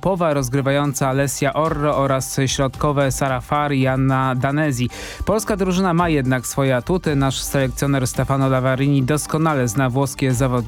topowa rozgrywająca Alessia Orro oraz środkowe Sara Fari i Anna Danesi. Polska drużyna ma jednak swoje atuty. Nasz selekcjoner Stefano Lavarini doskonale zna włoskie zawodniki